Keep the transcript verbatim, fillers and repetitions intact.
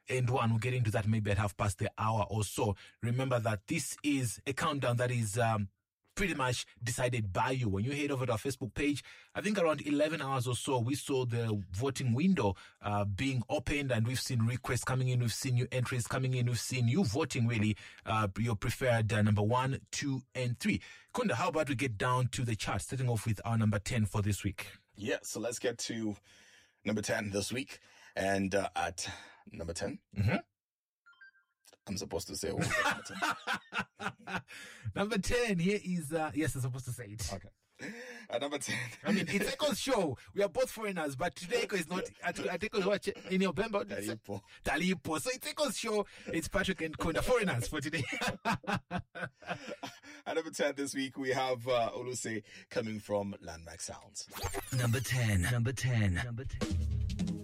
and one. We'll get into that maybe at half past the hour or so. Remember that this is a countdown that is um, pretty much decided by you. When you head over to our Facebook page, I think around eleven hours or so, we saw the voting window uh, being opened, and we've seen requests coming in, we've seen new entries coming in, we've seen you voting really uh, your preferred uh, number one, two, and three. Kunda, how about we get down to the chart, starting off with our number ten for this week? Yeah, so let's get to number ten this week. And uh, at number ten, Mm-hmm. I'm supposed to say what was number ten. Number ten, here is, uh, yes, I'm supposed to say it. Okay. At number ten. I mean, it's Eko's show. We are both foreigners, but today Eko is not, at, at Eko's watch in November. Talipo. Talipo. So it's Eko's show. It's Patrick and Kunda, foreigners for today. At number ten this week, we have uh, Oluse coming from Landmark Sounds. Number ten. Number ten. Number ten.